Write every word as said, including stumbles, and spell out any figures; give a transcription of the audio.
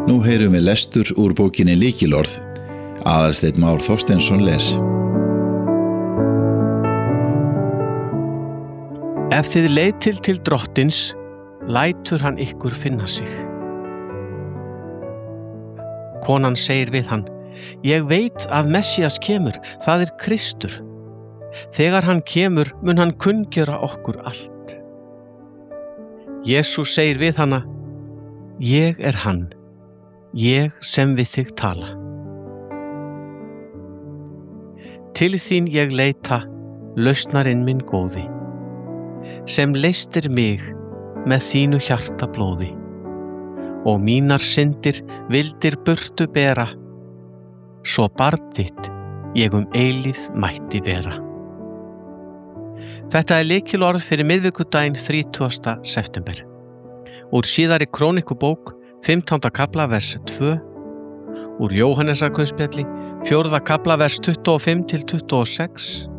Nú heyrum við lestur úr bókinni Lykilorð. Aðalsteinn Már Þorsteinsson les. Ef þið leitil til drottins, lætur hann ykkur finna sig. Konan segir við hann, ég veit að Messías kemur, það er Kristur. Þegar hann kemur, mun hann kunngjöra okkur allt. Jesús segir við hana, ég er hann, ég sem við þig tala. Til þín ég leita, lausnarinn minn góði, sem leystir mig með þínu hjarta blóði, og mínar syndir vildir burtu bera, svo barn þitt ég um eilíð mætti vera. Þetta er lykilorð fyrir miðvikudaginn þrítugasta september. Úr síðari krónikubók, fimmtánda kafla vers tvö, úr Jóhannesarguðspjalli, fjórða kafla vers tuttugu og fimm til tuttugu og sex,